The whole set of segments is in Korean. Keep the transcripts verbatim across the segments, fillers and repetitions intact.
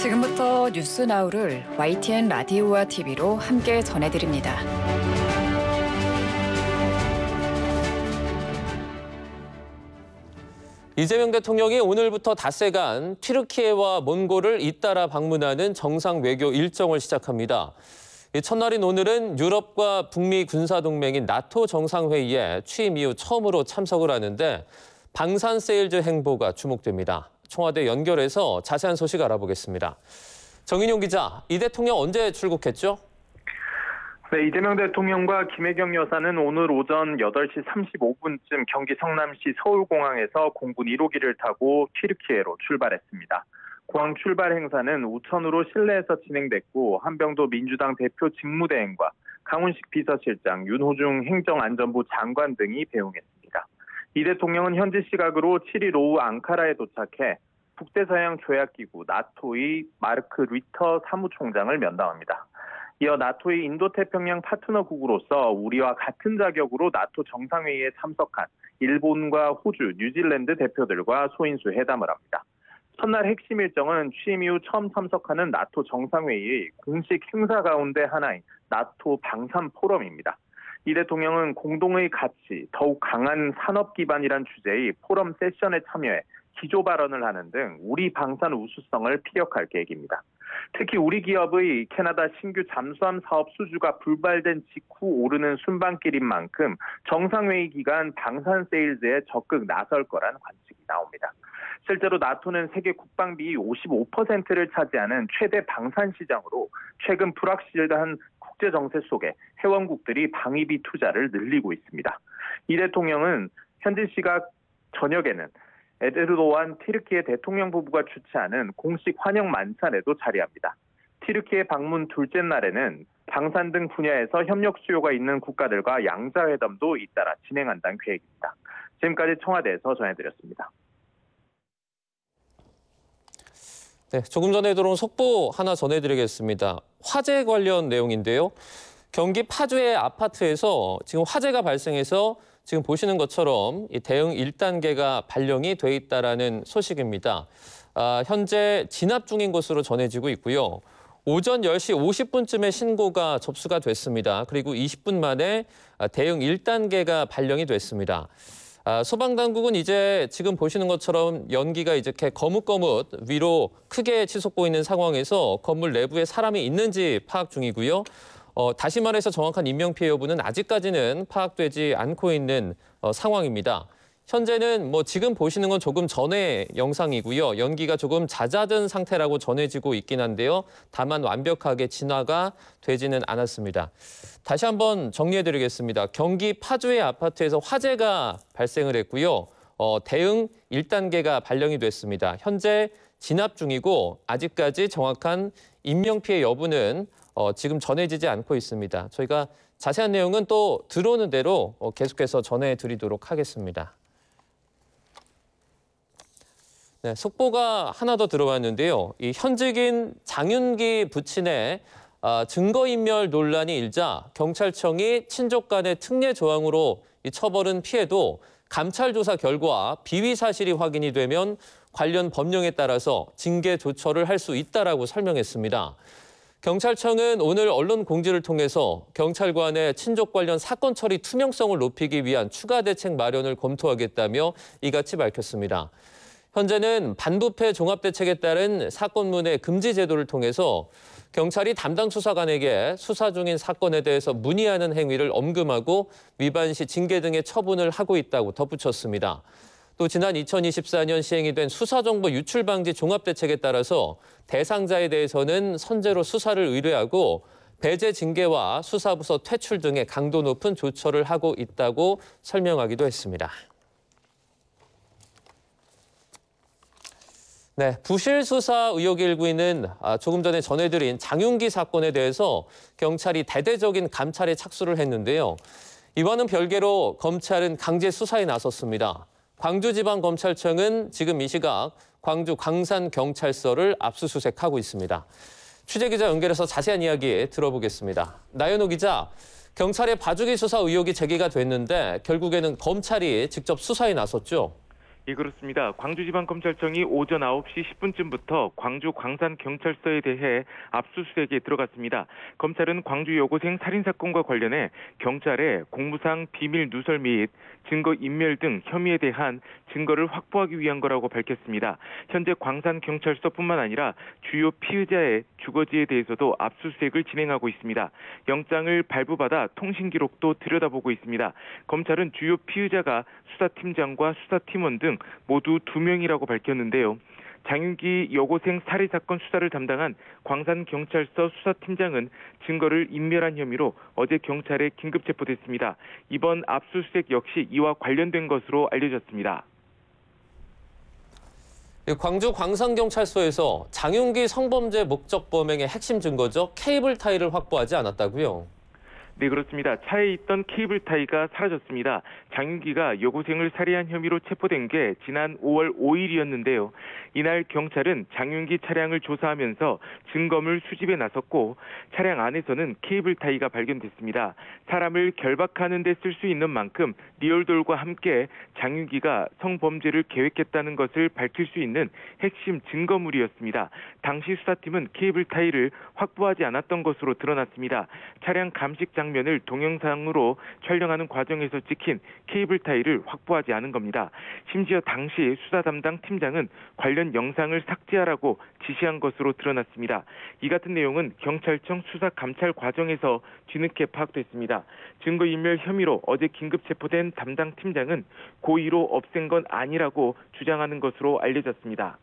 지금부터 뉴스나우를 와이티엔 라디오와 티비로 함께 전해드립니다. 이재명 대통령이 오늘부터 닷새간 튀르키예와 몬골을 잇따라 방문하는 정상 외교 일정을 시작합니다. 첫날인 오늘은 유럽과 북미 군사동맹인 나토 정상회의에 취임 이후 처음으로 참석을 하는데 방산 세일즈 행보가 주목됩니다. 청와대 연결해서 자세한 소식 알아보겠습니다. 정인용 기자, 이 대통령 언제 출국했죠? 네, 이재명 대통령과 김혜경 여사는 오늘 오전 여덟 시 삼십오 분쯤 경기 성남시 서울공항에서 공군 일 호기를 타고 튀르키예로 출발했습니다. 공항 출발 행사는 우천으로 실내에서 진행됐고 한병도 민주당 대표 직무대행과 강훈식 비서실장, 윤호중 행정안전부 장관 등이 배웅했습니다. 이 대통령은 현지 시각으로 칠 일 오후 앙카라에 도착해 북대서양 조약기구 나토의 마르크 리터 사무총장을 면담합니다. 이어 나토의 인도태평양 파트너국으로서 우리와 같은 자격으로 나토 정상회의에 참석한 일본과 호주, 뉴질랜드 대표들과 소인수 회담을 합니다. 첫날 핵심 일정은 취임 이후 처음 참석하는 나토 정상회의의 공식 행사 가운데 하나인 나토 방산 포럼입니다. 이 대통령은 공동의 가치, 더욱 강한 산업 기반이란 주제의 포럼 세션에 참여해 기조 발언을 하는 등 우리 방산 우수성을 피력할 계획입니다. 특히 우리 기업의 캐나다 신규 잠수함 사업 수주가 불발된 직후 오르는 순방길인 만큼 정상회의 기간 방산 세일즈에 적극 나설 거란 관측이 나옵니다. 실제로 나토는 세계 국방비 오십오 퍼센트를 차지하는 최대 방산 시장으로 최근 불확실한 국제 정세 속에 회원국들이 방위비 투자를 늘리고 있습니다. 이 대통령은 현지 시각 저녁에는 에르도안 튀르키예 대통령 부부가 주최하는 공식 환영 만찬에도 자리합니다. 튀르키예 방문 둘째 날에는 방산 등 분야에서 협력 수요가 있는 국가들과 양자회담도 잇따라 진행한다는 계획입니다. 지금까지 청와대에서 전해드렸습니다. 네, 조금 전에 들어온 속보 하나 전해드리겠습니다. 화재 관련 내용인데요. 경기 파주의 아파트에서 지금 화재가 발생해서 지금 보시는 것처럼 이 대응 일 단계가 발령이 돼 있다라는 소식입니다. 아, 현재 진압 중인 것으로 전해지고 있고요. 오전 열 시 오십 분쯤에 신고가 접수가 됐습니다. 그리고 이십 분 만에 대응 일 단계가 발령이 됐습니다. 아, 소방당국은 이제 지금 보시는 것처럼 연기가 이렇게 거뭇거뭇 위로 크게 치솟고 있는 상황에서 건물 내부에 사람이 있는지 파악 중이고요. 어, 다시 말해서 정확한 인명피해 여부는 아직까지는 파악되지 않고 있는 어, 상황입니다. 현재는 뭐 지금 보시는 건 조금 전의 영상이고요. 연기가 조금 잦아든 상태라고 전해지고 있긴 한데요. 다만 완벽하게 진화가 되지는 않았습니다. 다시 한번 정리해드리겠습니다. 경기 파주의 아파트에서 화재가 발생을 했고요. 어, 대응 일 단계가 발령이 됐습니다. 현재 진압 중이고 아직까지 정확한 인명피해 여부는 어, 지금 전해지지 않고 있습니다. 저희가 자세한 내용은 또 들어오는 대로 어, 계속해서 전해드리도록 하겠습니다. 네, 속보가 하나 더 들어왔는데요. 이 현직인 장윤기 부친의 아, 증거인멸 논란이 일자 경찰청이 친족 간의 특례 조항으로 이 처벌은 피해도 감찰 조사 결과 비위 사실이 확인이 되면 관련 법령에 따라서 징계 조처를 할 수 있다라고 설명했습니다. 경찰청은 오늘 언론 공지를 통해서 경찰관의 친족 관련 사건 처리 투명성을 높이기 위한 추가 대책 마련을 검토하겠다며 이같이 밝혔습니다. 현재는 반부패 종합대책에 따른 사건문의 금지 제도를 통해서 경찰이 담당 수사관에게 수사 중인 사건에 대해서 문의하는 행위를 엄금하고 위반 시 징계 등의 처분을 하고 있다고 덧붙였습니다. 또 지난 이천이십사 년 시행이 된 수사정보 유출 방지 종합대책에 따라서 대상자에 대해서는 선제로 수사를 의뢰하고 배제 징계와 수사부서 퇴출 등의 강도 높은 조처를 하고 있다고 설명하기도 했습니다. 네, 부실 수사 의혹이 일고 있는 조금 전에 전해드린 장윤기 사건에 대해서 경찰이 대대적인 감찰에 착수를 했는데요. 이와는 별개로 검찰은 강제 수사에 나섰습니다. 광주지방검찰청은 지금 이 시각 광주 광산경찰서를 압수수색하고 있습니다. 취재기자 연결해서 자세한 이야기 들어보겠습니다. 나연호 기자, 경찰의 봐주기 수사 의혹이 제기가 됐는데 결국에는 검찰이 직접 수사에 나섰죠? 예, 그렇습니다. 광주지방검찰청이 오전 아홉 시 십 분쯤부터 광주 광산경찰서에 대해 압수수색에 들어갔습니다. 검찰은 광주 여고생 살인사건과 관련해 경찰에 공무상 비밀 누설 및 증거인멸 등 혐의에 대한 증거를 확보하기 위한 거라고 밝혔습니다. 현재 광산경찰서뿐만 아니라 주요 피의자의 주거지에 대해서도 압수수색을 진행하고 있습니다. 영장을 발부받아 통신기록도 들여다보고 있습니다. 검찰은 주요 피의자가 수사팀장과 수사팀원 등 모두 두 명이라고 밝혔는데요. 장윤기 여고생 살해 사건 수사를 담당한 광산경찰서 수사팀장은 증거를 인멸한 혐의로 어제 경찰에 긴급 체포됐습니다. 이번 압수수색 역시 이와 관련된 것으로 알려졌습니다. 광주 광산경찰서에서 장윤기 성범죄 목적 범행의 핵심 증거죠. 케이블 타이를 확보하지 않았다고요? 네, 그렇습니다. 차에 있던 케이블 타이가 사라졌습니다. 장윤기가 여고생을 살해한 혐의로 체포된 게 지난 오월 오일이었는데요. 이날 경찰은 장윤기 차량을 조사하면서 증거물 수집에 나섰고 차량 안에서는 케이블 타이가 발견됐습니다. 사람을 결박하는 데 쓸 수 있는 만큼 리얼돌과 함께 장윤기가 성범죄를 계획했다는 것을 밝힐 수 있는 핵심 증거물이었습니다. 당시 수사팀은 케이블 타이를 확보하지 않았던 것으로 드러났습니다. 차량 감식 장면을 동영상으로 촬영하는 과정에서 찍힌 케이블 타이를 확보하지 않은 겁니다. 심지어 당시 수사 담당 팀장은 관련 영상을 삭제하라고 지시한 것으로 드러났습니다. 이 같은 내용은 경찰청 수사 감찰 과정에서 뒤늦게 파악됐습니다. 증거인멸 혐의로 어제 긴급 체포된 담당 팀장은 고의로 없앤 건 아니라고 주장하는 것으로 알려졌습니다.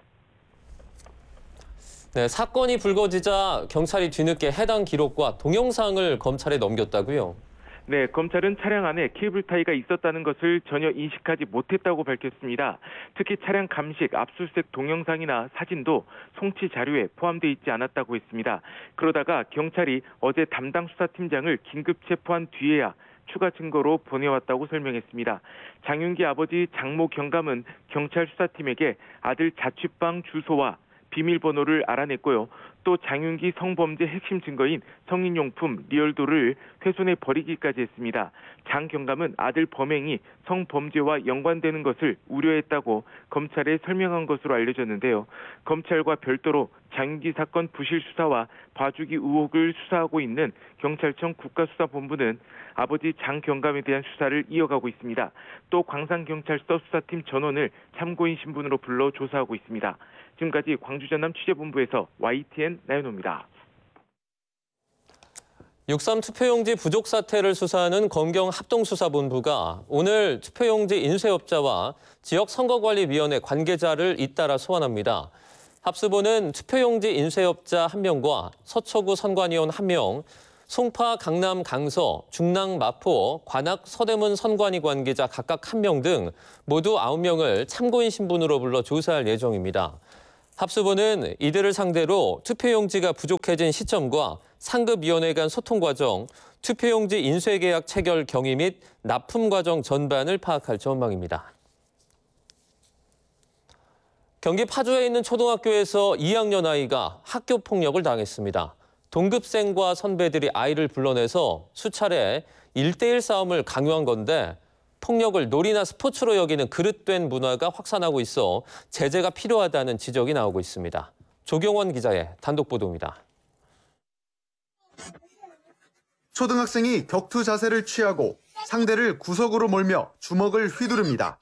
네, 사건이 불거지자 경찰이 뒤늦게 해당 기록과 동영상을 검찰에 넘겼다고요? 네, 검찰은 차량 안에 케이블 타이가 있었다는 것을 전혀 인식하지 못했다고 밝혔습니다. 특히 차량 감식, 압수수색 동영상이나 사진도 송치 자료에 포함되어 있지 않았다고 했습니다. 그러다가 경찰이 어제 담당 수사팀장을 긴급 체포한 뒤에야 추가 증거로 보내왔다고 설명했습니다. 장윤기 아버지 장모 경감은 경찰 수사팀에게 아들 자취방 주소와 비밀번호를 알아냈고요. 또 장윤기 성범죄 핵심 증거인 성인용품 리얼도를 훼손해 버리기까지 했습니다. 장 경감은 아들 범행이 성범죄와 연관되는 것을 우려했다고 검찰에 설명한 것으로 알려졌는데요. 검찰과 별도로 장윤기 사건 부실 수사와 봐주기 의혹을 수사하고 있는 경찰청 국가수사본부는 아버지 장 경감에 대한 수사를 이어가고 있습니다. 또 광산경찰서 수사팀 전원을 참고인 신분으로 불러 조사하고 있습니다. 지금까지 광주 전남 취재본부에서 와이티엔 나연호입니다. 육삼 투표용지 부족 사태를 수사하는 검경 합동수사본부가 오늘 투표용지 인쇄업자와 지역선거관리위원회 관계자를 잇따라 소환합니다. 합수본은 투표용지 인쇄업자 한 명과 서초구 선관위원 한 명, 송파, 강남, 강서, 중랑, 마포, 관악, 서대문 선관위 관계자 각각 한 명 등 모두 아홉 명을 참고인 신분으로 불러 조사할 예정입니다. 합수본은 이들을 상대로 투표용지가 부족해진 시점과 상급위원회 간 소통 과정, 투표용지 인쇄계약 체결 경위 및 납품 과정 전반을 파악할 전망입니다. 경기 파주에 있는 초등학교에서 이 학년 아이가 학교 폭력을 당했습니다. 동급생과 선배들이 아이를 불러내서 수차례 일 대일 싸움을 강요한 건데 폭력을 놀이나 스포츠로 여기는 그릇된 문화가 확산하고 있어 제재가 필요하다는 지적이 나오고 있습니다. 조경원 기자의 단독 보도입니다. 초등학생이 격투 자세를 취하고 상대를 구석으로 몰며 주먹을 휘두릅니다.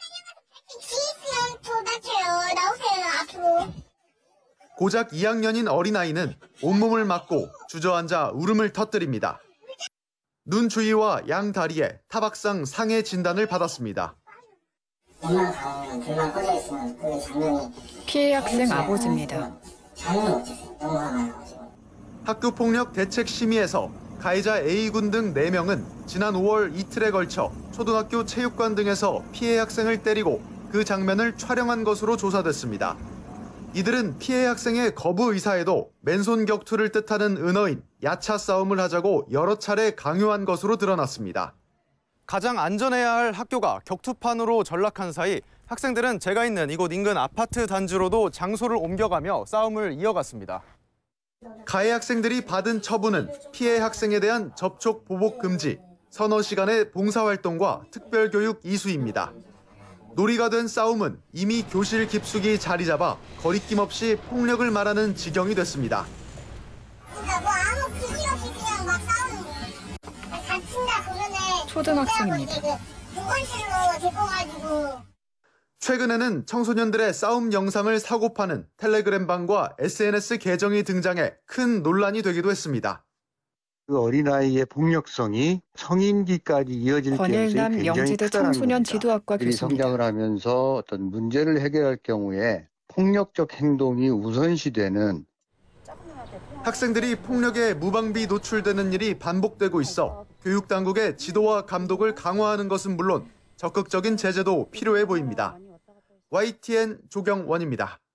고작 이 학년인 어린아이는 온몸을 맞고 주저앉아 울음을 터뜨립니다. 눈 주위와 양 다리에 타박상 상해 진단을 받았습니다. 눈만 감으면 불만 꺼져 있으면 그 장면이 피해 학생 아버지입니다. 잠이 못했어요. 너무 화가 나가지고. 학교폭력 대책심의에서 가해자 A군 등 네 명은 지난 오월 이틀에 걸쳐 초등학교 체육관 등에서 피해 학생을 때리고 그 장면을 촬영한 것으로 조사됐습니다. 이들은 피해 학생의 거부 의사에도 맨손 격투를 뜻하는 은어인 야차 싸움을 하자고 여러 차례 강요한 것으로 드러났습니다. 가장 안전해야 할 학교가 격투판으로 전락한 사이 학생들은 제가 있는 이곳 인근 아파트 단지로도 장소를 옮겨가며 싸움을 이어갔습니다. 가해 학생들이 받은 처분은 피해 학생에 대한 접촉 보복 금지, 서너 시간의 봉사활동과 특별교육 이수입니다. 놀이가 된 싸움은 이미 교실 깊숙이 자리 잡아 거리낌 없이 폭력을 말하는 지경이 됐습니다. 그러니까 뭐 아무 기준 없이 그냥 막 싸우는 거예요. 다친다 그러네. 초등학생입니다. 무건실로 데리고 가지고. 최근에는 청소년들의 싸움 영상을 사고 파는 텔레그램방과 에스엔에스 계정이 등장해 큰 논란이 되기도 했습니다. 그 어린아이의 폭력성이 성인기까지 이어질 가능성이 권일남 굉장히 영지대 크다는 청소년 겁니다. 지도학과 그들이 교수입니다. 성장을 하면서 어떤 문제를 해결할 경우에 폭력적 행동이 우선시되는 학생들이 폭력에 무방비 노출되는 일이 반복되고 있어 교육당국의 지도와 감독을 강화하는 것은 물론 적극적인 제재도 필요해 보입니다. 와이티엔 조경원입니다.